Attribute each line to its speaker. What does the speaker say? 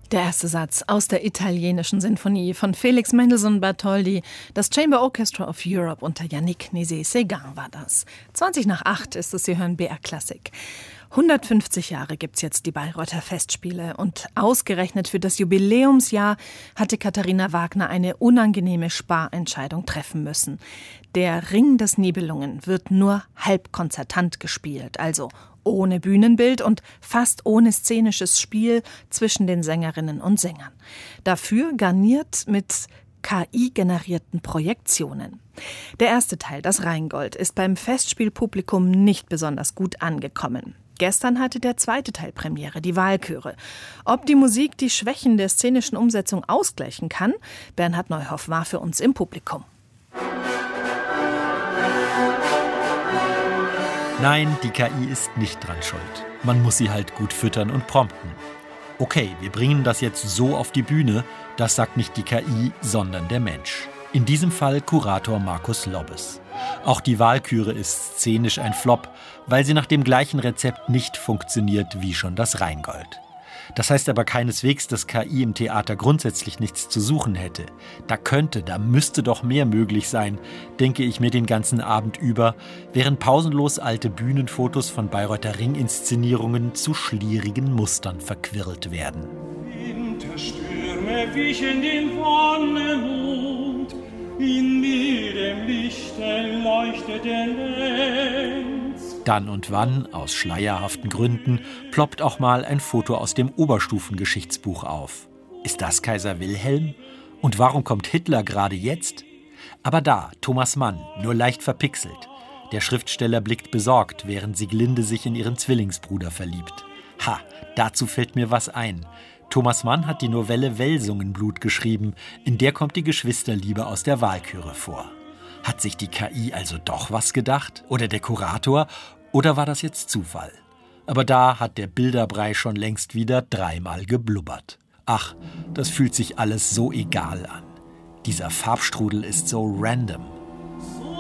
Speaker 1: Der erste Satz aus der italienischen Sinfonie von Felix Mendelssohn Bartholdy, das Chamber Orchestra of Europe unter Yannick Nézet-Séguin war das. 7:20 ist es, Sie hören BR Klassik. 150 Jahre gibt's jetzt die Bayreuther Festspiele und ausgerechnet für das Jubiläumsjahr hatte Katharina Wagner eine unangenehme Sparentscheidung treffen müssen. Der Ring des Nibelungen wird nur halb konzertant gespielt, also ohne Bühnenbild und fast ohne szenisches Spiel zwischen den Sängerinnen und Sängern. Dafür garniert mit KI-generierten Projektionen. Der erste Teil, das Rheingold, ist beim Festspielpublikum nicht besonders gut angekommen. Gestern hatte der zweite Teil Premiere, die Walküre. Ob die Musik die Schwächen der szenischen Umsetzung ausgleichen kann, Bernhard Neuhoff war für uns im Publikum.
Speaker 2: Nein, die KI ist nicht dran schuld. Man muss sie halt gut füttern und prompten. Okay, wir bringen das jetzt so auf die Bühne, das sagt nicht die KI, sondern der Mensch. In diesem Fall Kurator Markus Lobbes. Auch die Walküre ist szenisch ein Flop, weil sie nach dem gleichen Rezept nicht funktioniert wie schon das Rheingold. Das heißt aber keineswegs, dass KI im Theater grundsätzlich nichts zu suchen hätte. Da müsste doch mehr möglich sein, denke ich mir den ganzen Abend über, während pausenlos alte Bühnenfotos von Bayreuther Ring-Inszenierungen zu schlierigen Mustern verquirlt werden.
Speaker 3: Winterstürme wiechen den Wonnenmond, in mildem Lichte leuchtet der Lenz.
Speaker 2: Dann und wann, aus schleierhaften Gründen, ploppt auch mal ein Foto aus dem Oberstufengeschichtsbuch auf. Ist das Kaiser Wilhelm? Und warum kommt Hitler gerade jetzt? Aber da, Thomas Mann, nur leicht verpixelt. Der Schriftsteller blickt besorgt, während Sieglinde sich in ihren Zwillingsbruder verliebt. Ha, dazu fällt mir was ein. Thomas Mann hat die Novelle Welsungenblut geschrieben, in der kommt die Geschwisterliebe aus der Walküre vor. Hat sich die KI also doch was gedacht? Oder der Kurator? Oder war das jetzt Zufall? Aber da hat der Bilderbrei schon längst wieder 3-mal geblubbert. Ach, das fühlt sich alles so egal an. Dieser Farbstrudel ist so random.